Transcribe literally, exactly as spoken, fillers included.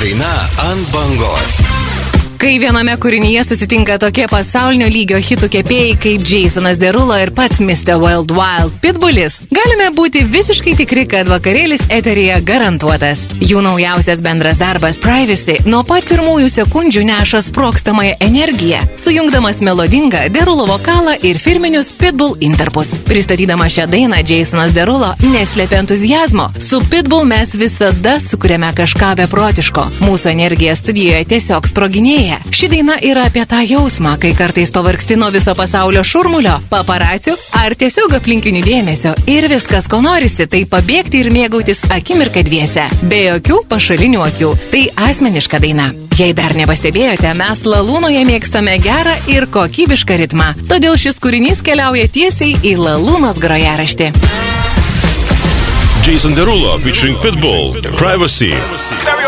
daina ant bangos. Kai viename kūrinyje susitinka tokie pasaulinio lygio hitų kepėjai kaip Jasonas Derulo ir pats mister Worldwide Pitbullis, galime būti visiškai tikri, kad vakarėlis eteryje garantuotas. Jų naujausias bendras darbas Privacy nuo pat pirmųjų sekundžių neša sprogstamąją energiją, sujungdamas melodingą Derulo vokalą ir firminius Pitbull interpus. Pristatydama šią dainą, Jasonas Derulo neslėpė entuzijazmo. Su Pitbull mes visada sukuriame kažką beprotiško. Mūsų energija studijoje tiesiog sproginėja. Ši daina yra apie tą jausmą, kai kartais pavargsti nuo viso pasaulio šurmulio, paparacių ar tiesiog aplinkinių dėmesio ir viskas, ko norisi, tai pabėgti ir mėgautis akimirką dviese, be jokių pašalinių akių. Tai asmeniška daina. Jei dar nepastebėjote, mes Lalūnoje mėgstame gerą ir kokybišką ritmą, todėl šis kūrinys keliauja tiesiai į Lalūnos grojaraštį. Jason Derulo featuring Pitbull, Privacy.